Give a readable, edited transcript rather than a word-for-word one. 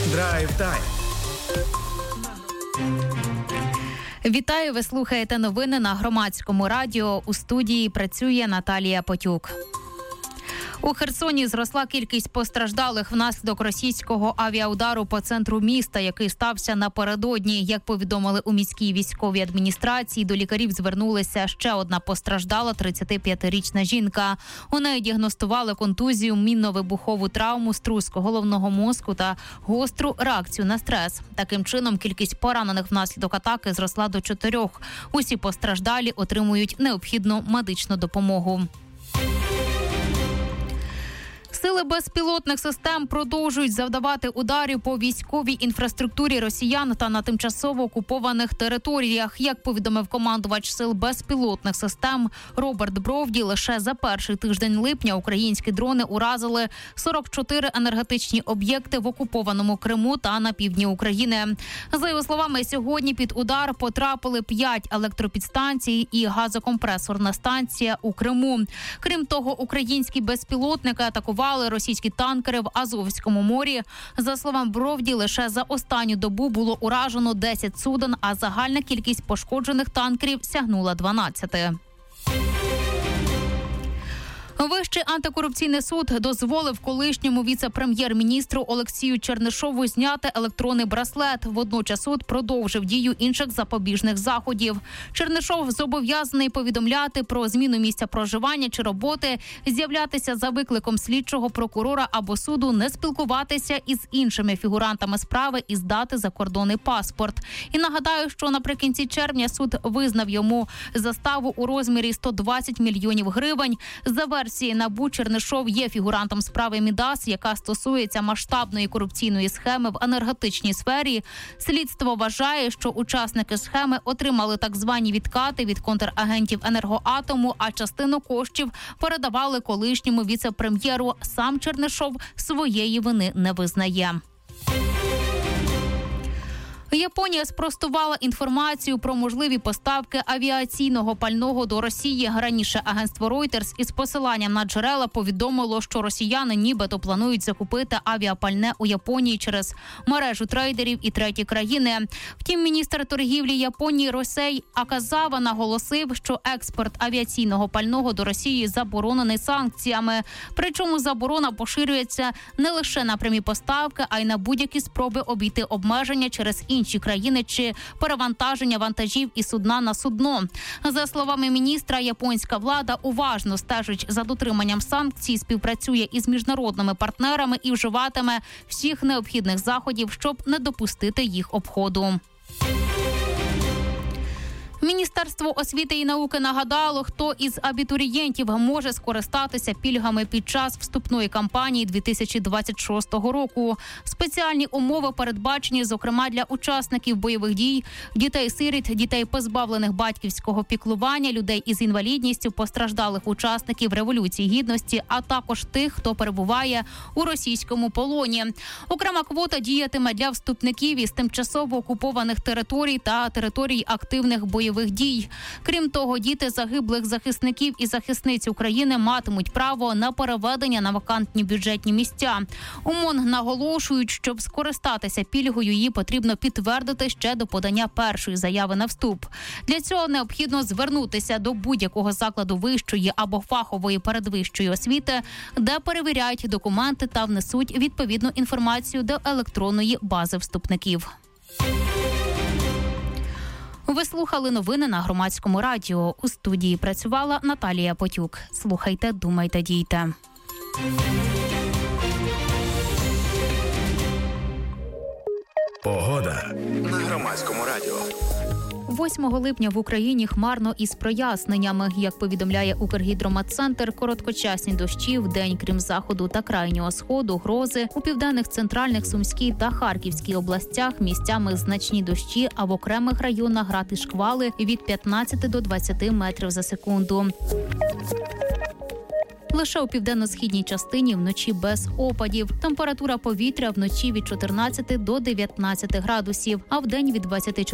Драйв-тайм. Вітаю, ви слухаєте новини на Громадському радіо. У студії працює Наталія Потюк. У Херсоні зросла кількість постраждалих внаслідок російського авіаудару по центру міста, який стався напередодні. Як повідомили у міській військовій адміністрації, до лікарів звернулася ще одна постраждала, 35-річна жінка. У неї діагностували контузію, мінно-вибухову травму, струс головного мозку та гостру реакцію на стрес. Таким чином, кількість поранених внаслідок атаки зросла до 4. Усі постраждалі отримують необхідну медичну допомогу. Сили безпілотних систем продовжують завдавати ударів по військовій інфраструктурі росіян та на тимчасово окупованих територіях. Як повідомив командувач сил безпілотних систем Роберт Бровді, лише за перший тиждень липня українські дрони уразили 44 енергетичні об'єкти в окупованому Криму та на півдні України. За його словами, сьогодні під удар потрапили 5 електропідстанцій і газокомпресорна станція у Криму. Крім того, українські безпілотники атакували російські танкери в Азовському морі. За словами Бровді, лише за останню добу було уражено 10 суден, а загальна кількість пошкоджених танкерів сягнула 12. Вищий антикорупційний суд дозволив колишньому віце-прем'єр-міністру Олексію Чернишову зняти електронний браслет. Водночас суд продовжив дію інших запобіжних заходів. Чернишов зобов'язаний повідомляти про зміну місця проживання чи роботи, з'являтися за викликом слідчого прокурора або суду, не спілкуватися із іншими фігурантами справи і здати закордонний паспорт. І нагадаю, що наприкінці червня суд визнав йому заставу у розмірі 120 мільйонів гривень. За версією НАБУ, Чернишов є фігурантом справи Мідас, яка стосується масштабної корупційної схеми в енергетичній сфері. Слідство вважає, що учасники схеми отримали так звані відкати від контрагентів Енергоатому, а частину коштів передавали колишньому віце-прем'єру. Сам Чернишов своєї вини не визнає. Японія спростувала інформацію про можливі поставки авіаційного пального до Росії. Раніше агентство Reuters із посиланням на джерела повідомило, що росіяни нібито планують закупити авіапальне у Японії через мережу трейдерів і треті країни. Втім, міністр торгівлі Японії Росей Аказава наголосив, що експорт авіаційного пального до Росії заборонений санкціями. Причому заборона поширюється не лише на прямі поставки, а й на будь-які спроби обійти обмеження через інші країни чи перевантаження вантажів із судна на судно. За словами міністра, японська влада уважно стежить за дотриманням санкцій, співпрацює із міжнародними партнерами і вживатиме всіх необхідних заходів, щоб не допустити їх обходу. Міністерство освіти і науки нагадало, хто із абітурієнтів може скористатися пільгами під час вступної кампанії 2026 року. Спеціальні умови передбачені, зокрема, для учасників бойових дій, дітей-сиріт, дітей, позбавлених батьківського піклування, людей із інвалідністю, постраждалих учасників Революції Гідності, а також тих, хто перебуває у російському полоні. Окрема квота діятиме для вступників із тимчасово окупованих територій та територій активних бойових дій. Крім того, діти загиблих захисників і захисниць України матимуть право на переведення на вакантні бюджетні місця. У МОН наголошують, щоб скористатися пільгою, її потрібно підтвердити ще до подання першої заяви на вступ. Для цього необхідно звернутися до будь-якого закладу вищої або фахової передвищої освіти, де перевіряють документи та внесуть відповідну інформацію до електронної бази вступників. Ви слухали новини на Громадському радіо. У студії працювала Наталія Потюк. Слухайте, думайте, дійте. Погода на Громадському радіо. 8 липня в Україні хмарно із проясненнями. Як повідомляє Укргідрометцентр, короткочасні дощі вдень, крім заходу та крайнього сходу, грози. У південних, центральних, Сумській та Харківській областях місцями значні дощі, а в окремих районах град і шквали від 15 до 20 метрів за секунду. Лише у південно-східній частині вночі без опадів. Температура повітря вночі від 14 до 19 градусів, а вдень від 24